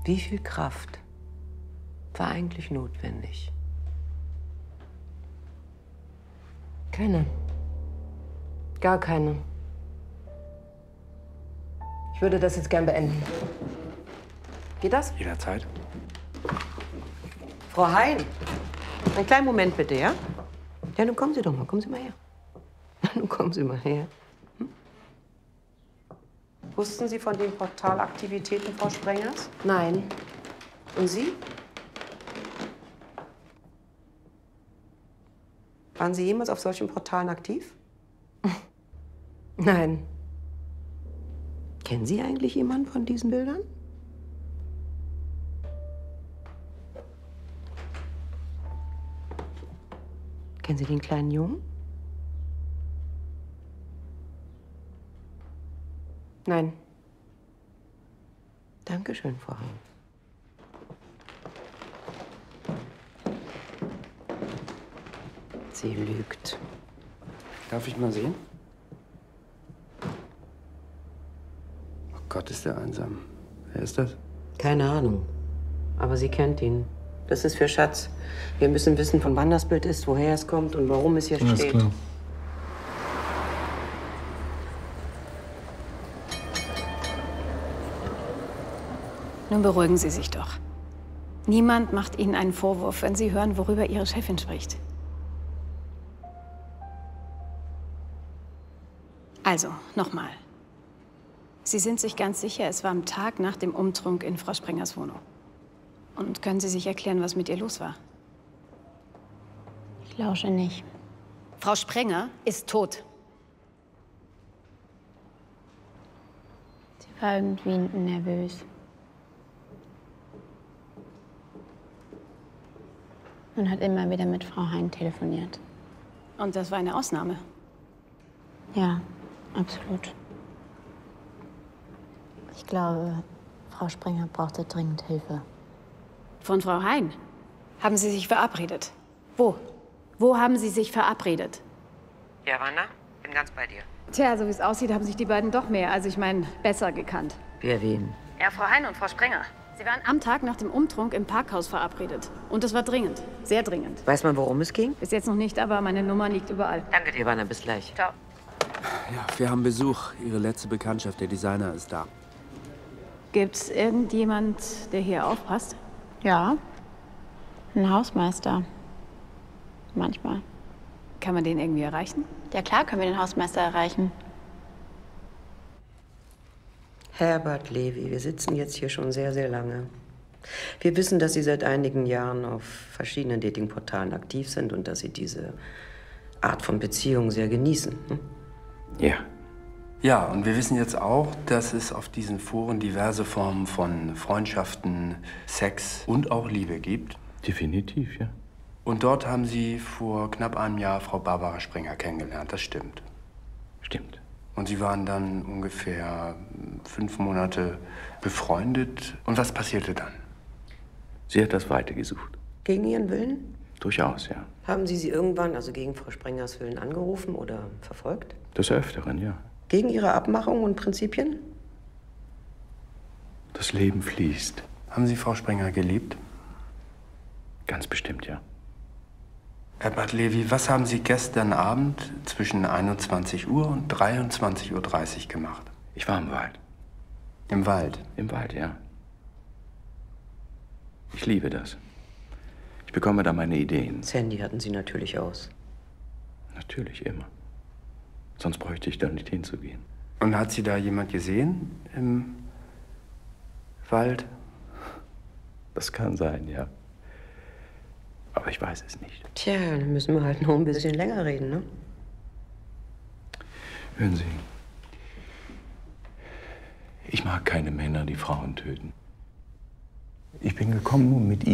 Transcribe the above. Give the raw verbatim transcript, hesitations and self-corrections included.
Wie viel Kraft war eigentlich notwendig? Keine. Gar keine. Ich würde das jetzt gern beenden. Geht das? Jederzeit. Frau Hein, einen kleinen Moment bitte, ja? Ja, nun kommen Sie doch mal, kommen Sie mal her. Nun kommen Sie mal her. Hm? Wussten Sie von den Portalaktivitäten Frau Sprengers? Nein. Und Sie? Waren Sie jemals auf solchen Portalen aktiv? Nein. Kennen Sie eigentlich jemanden von diesen Bildern? Kennen Sie den kleinen Jungen? Nein. Dankeschön, Frau Hein. Sie lügt. Darf ich mal sehen? Oh Gott, ist der einsam. Wer ist das? Keine Ahnung. Aber sie kennt ihn. Das ist für Schatz. Wir müssen wissen, von wann das Bild ist, woher es kommt und warum es hier Alles steht. klar. Nun beruhigen Sie sich doch. Niemand macht Ihnen einen Vorwurf, wenn Sie hören, worüber Ihre Chefin spricht. Also, nochmal. Sie sind sich ganz sicher, es war am Tag nach dem Umtrunk in Frau Sprengers Wohnung. Und können Sie sich erklären, was mit ihr los war? Ich lausche nicht. Frau Sprenger ist tot. Sie war irgendwie nervös. Und hat immer wieder mit Frau Hein telefoniert. Und das war eine Ausnahme. Ja, absolut. Ich glaube, Frau Sprenger brauchte dringend Hilfe. Von Frau Hein? Haben Sie sich verabredet? Wo? Wo haben Sie sich verabredet? Ja, Wanda? Bin ganz bei dir. Tja, so wie es aussieht, haben sich die beiden doch mehr, also ich meine, besser gekannt. Wer wen? Ja, Frau Hein und Frau Sprenger. Sie waren am Tag nach dem Umtrunk im Parkhaus verabredet. Und es war dringend. Sehr dringend. Weiß man, worum es ging? Bis jetzt noch nicht, aber meine Nummer liegt überall. Danke dir, Wanda. Bis gleich. Ciao. Ja, wir haben Besuch. Ihre letzte Bekanntschaft, der Designer, ist da. Gibt's irgendjemand, der hier aufpasst? Ja, ein Hausmeister. Manchmal. Kann man den irgendwie erreichen? Ja klar können wir den Hausmeister erreichen. Herbert Levy, wir sitzen jetzt hier schon sehr, sehr lange. Wir wissen, dass Sie seit einigen Jahren auf verschiedenen Datingportalen aktiv sind und dass Sie diese Art von Beziehung sehr genießen. Hm? Ja. Ja, und wir wissen jetzt auch, dass es auf diesen Foren diverse Formen von Freundschaften, Sex und auch Liebe gibt. Definitiv, ja. Und dort haben Sie vor knapp einem Jahr Frau Barbara Sprenger kennengelernt, das stimmt. Stimmt. Und Sie waren dann ungefähr fünf Monate befreundet. Und was passierte dann? Sie hat das Weite gesucht. Gegen Ihren Willen? Durchaus, ja. Haben Sie sie irgendwann, also gegen Frau Sprengers Willen, angerufen oder verfolgt? Des Öfteren, ja. Gegen Ihre Abmachungen und Prinzipien? Das Leben fließt. Haben Sie Frau Sprenger geliebt? Ganz bestimmt, ja. Herbert Levy, was haben Sie gestern Abend zwischen einundzwanzig Uhr und dreiundzwanzig Uhr dreißig gemacht? Ich war im Wald. Im Wald? Im Wald, ja. Ich liebe das. Ich bekomme da meine Ideen. Das Handy hatten Sie natürlich aus. Natürlich, immer. Sonst bräuchte ich da nicht hinzugehen. Und hat Sie da jemand gesehen im Wald? Das kann sein, ja. Aber ich weiß es nicht. Tja, dann müssen wir halt noch ein bisschen länger reden, ne? Hören Sie, ich mag keine Männer, die Frauen töten. Ich bin gekommen, um mit Ihnen